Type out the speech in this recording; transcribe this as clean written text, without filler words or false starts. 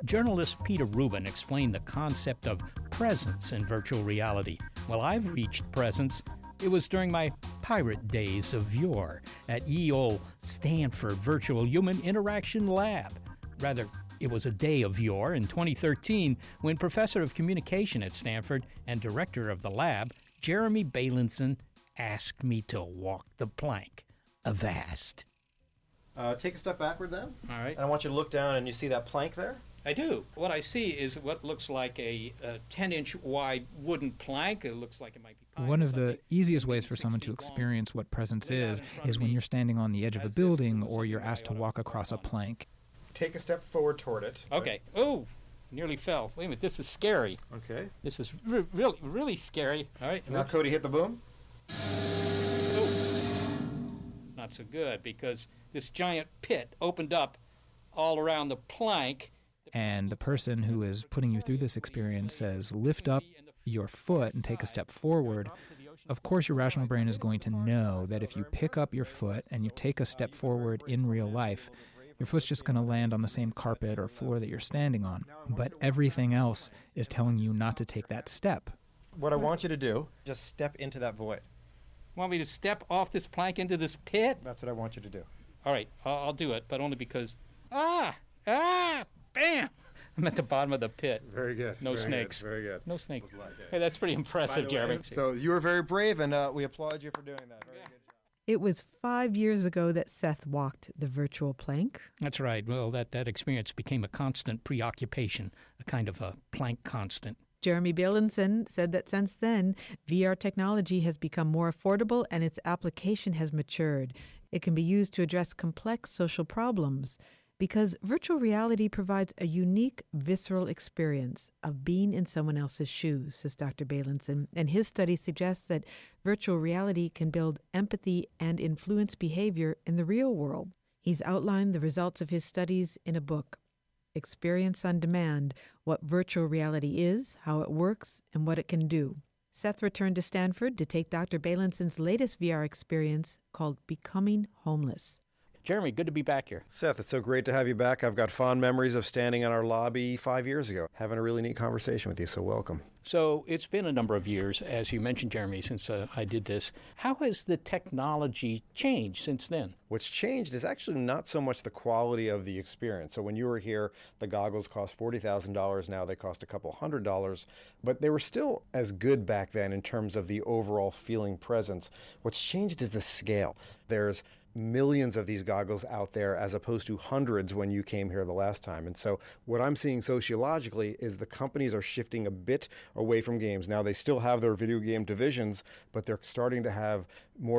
Journalist Peter Rubin explained the concept of presence in virtual reality. Well, I've reached presence. It was during my pirate days of yore at ye ol' Stanford Virtual Human Interaction Lab. Rather, it was a day of yore in 2013 when Professor of Communication at Stanford and Director of the lab, Jeremy Bailenson, asked me to walk the plank. Avast. Take a step backward then. All right. And I want you to look down and you see that plank there? I do. What I see is what looks like a 10-inch wide wooden plank. It looks like it might be pine. One of the easiest ways for someone to experience what presence is when you're standing on the edge of a building or you're asked to walk across a plank. Take a step forward toward it. Okay. Oh, nearly fell. Wait a minute. This is scary. Okay. This is really, really scary. All right. Now, Cody, hit the boom. Oh. Not so good because this giant pit opened up all around the plank. And the person who is putting you through this experience says, lift up your foot and take a step forward. Of course, your rational brain is going to know that if you pick up your foot and you take a step forward in real life, your foot's just going to land on the same carpet or floor that you're standing on. But everything else is telling you not to take that step. What I want you to do, just step into that void. Want me to step off this plank into this pit? That's what I want you to do. All right, I'll do it, but only because... Bam! I'm at the bottom of the pit. Very good. No very snakes. Good, very good. No snakes. Hey, that's pretty impressive, Jeremy. So you were very brave, and we applaud you for doing that. Very good job. It was 5 years ago that Seth walked the virtual plank. That's right. Well, that experience became a constant preoccupation, a kind of a plank constant. Jeremy Bailenson said that since then, VR technology has become more affordable and its application has matured. It can be used to address complex social problems. Because virtual reality provides a unique, visceral experience of being in someone else's shoes, says Dr. Bailenson, and his study suggests that virtual reality can build empathy and influence behavior in the real world. He's outlined the results of his studies in a book, Experience on Demand, What Virtual Reality Is, How It Works, and What It Can Do. Seth returned to Stanford to take Dr. Bailenson's latest VR experience called Becoming Homeless. Jeremy, good to be back here. Seth, it's so great to have you back. I've got fond memories of standing in our lobby 5 years ago, having a really neat conversation with you, so welcome. So it's been a number of years, as you mentioned, Jeremy, since I did this. How has the technology changed since then? What's changed is actually not so much the quality of the experience. So when you were here, the goggles cost $40,000. Now they cost a couple $100, but they were still as good back then in terms of the overall feeling presence. What's changed is the scale. There's millions of these goggles out there as opposed to hundreds when you came here the last time. And so what I'm seeing sociologically is the companies are shifting a bit away from games. Now they still have their video game divisions, but they're starting to have more